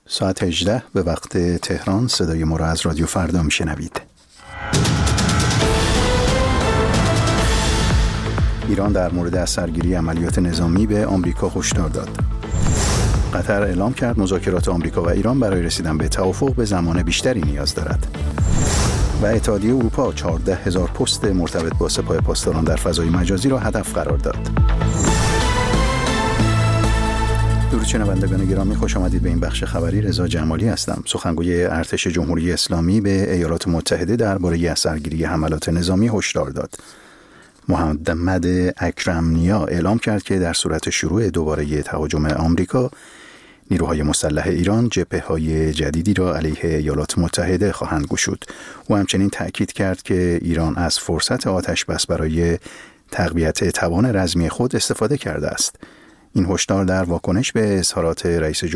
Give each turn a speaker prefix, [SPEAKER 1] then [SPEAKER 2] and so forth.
[SPEAKER 1] ساعت 18 به وقت تهران صدای ما را از رادیو فردا میشنوید. ایران در مورد اثرگیری عملیات نظامی به آمریکا هشدار داد. قطر اعلام کرد مذاکرات آمریکا و ایران برای رسیدن به توافق به زمان بیشتری نیاز دارد. و اتحادیه اروپا 14,000 پست مرتبط با سپاه پاسداران در فضای مجازی را هدف قرار داد. درود شنوندگان گرامی، خوش آمدید به این بخش خبری. رضا جمالی هستم. سخنگوی ارتش جمهوری اسلامی به ایالات متحده درباره اثرگیری حملات نظامی هشدار داد. محمد اکرم نیا اعلام کرد که در صورت شروع دوباره تهاجم آمریکا، نیروهای مسلح ایران جبهه‌های جدیدی را علیه ایالات متحده خواهند گشود. او همچنین تأکید کرد که ایران از فرصت آتش بس برای تقویت توان رزمی خود استفاده کرده است. این هشدار در واکنش به اظهارات رئیس